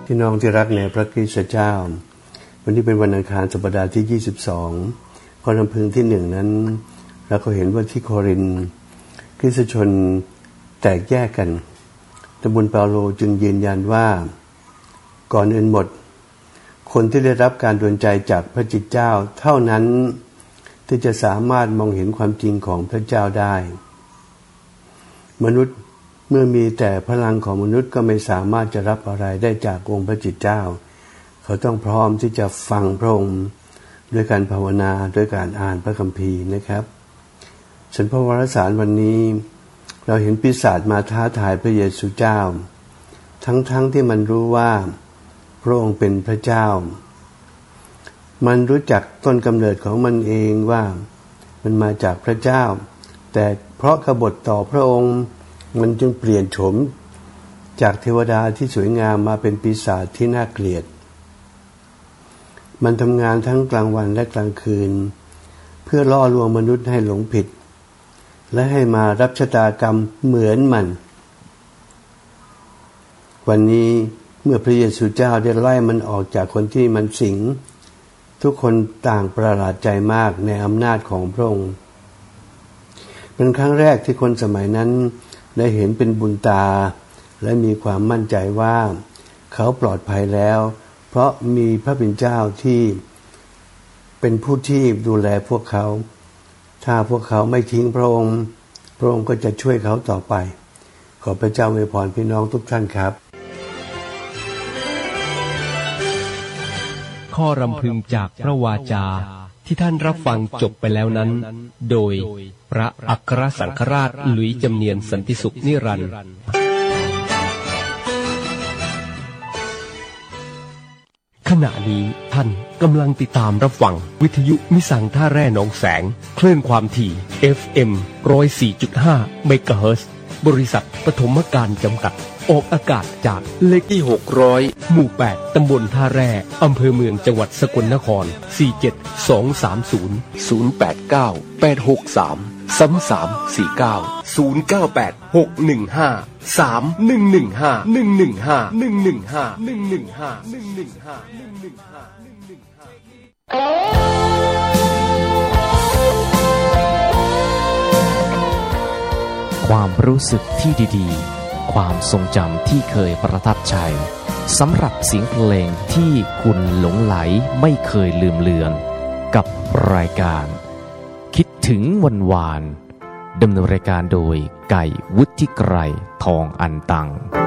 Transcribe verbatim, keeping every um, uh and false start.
พี่น้องที่รักในพระคริสต์เจ้าวันนี้เป็นวันอังคารสัปดาห์ที่ยี่สิบสองข้อรำพึงที่หนึ่งนั้นเราก็เห็นว่าที่โครินธ์คริสตชนแตกแยกกันแต่บุญเปาโลจึงยืนยันว่าก่อนอื่นหมดคนที่ได้รับการดลใจจากพระจิตเจ้าเท่านั้นที่จะสามารถมองเห็นความจริงของพระเจ้าได้มนุษย์เมื่อมีแต่พลังของมนุษย์ก็ไม่สามารถจะรับอะไรได้จากองค์พระจิตเจ้าเขาต้องพร้อมที่จะฟังพระองค์ด้วยการภาวนาด้วยการอ่านพระคัมภีร์นะครับฉันพระวรสารวันนี้เราเห็นปีศาจมาท้าทายพระเยซูเจ้าทั้งๆ ท, ที่มันรู้ว่าพระองค์เป็นพระเจ้ามันรู้จักต้นกำเนิดของมันเองว่ามันมาจากพระเจ้าแต่เพราะกบฏต่อพระองค์มันจึงเปลี่ยนโฉมจากเทวดาที่สวยงามมาเป็นปีศาจที่น่าเกลียดมันทำงานทั้งกลางวันและกลางคืนเพื่อล่อลวงมนุษย์ให้หลงผิดและให้มารับชะตากรรมเหมือนมันวันนี้เมื่อพระเยซูเจ้าได้ไล่มันออกจากคนที่มันสิงทุกคนต่างประหลาดใจมากในอำนาจของพระองค์เป็นครั้งแรกที่คนสมัยนั้นได้เห็นเป็นบุญตาและมีความมั่นใจว่าเขาปลอดภัยแล้วเพราะมีพระเป็นเจ้าที่เป็นผู้ที่ดูแลพวกเขาถ้าพวกเขาไม่ทิ้งพระองค์พระองค์ก็จะช่วยเขาต่อไปขอพระเจ้าอวยพรพี่น้องทุกท่านครับข้อรำพึงจากพระวาจาที่ท่านรับฟังจบไปแล้วนั้นโดยพระอัครสังฆราชหลุยส์จำเนียนสันติสุขนิรันดร์ขณะนี้ท่านกำลังติดตามรับฟังวิทยุมิสังท่าแร่หนองแสงคลื่นความถี่ เอฟ เอ็ม หนึ่งศูนย์สี่จุดห้า เมกะเฮิรตซ์บริษัทปฐมการจำกัดออกอากาศจากเลขที่หกร้อยหมู่แปดตำบลท่าแร่อำเภอเมืองจังหวัดสกลนครสี่เจ็ดสองสามศูนย์ ศูนย์แปดเก้า แปดหกสาม สามสามสี่เก้า ศูนย์เก้าแปด หกหนึ่งห้า สามหนึ่งหนึ่งห้า หนึ่งหนึ่งห้า หนึ่งหนึ่งห้า หนึ่งหนึ่งห้า หนึ่งหนึ่งห้า หนึ่งหนึ่งห้า หนึ่งหนึ่งห้าความรู้สึกที่ดีๆความทรงจำที่เคยประทับใจสำหรับเสียงเพลงที่คุณหลงไหลไม่เคยลืมเลือนกับรายการคิดถึงวันวานดำเนินรายการโดยไก่วุฒิไกรทองอันตัง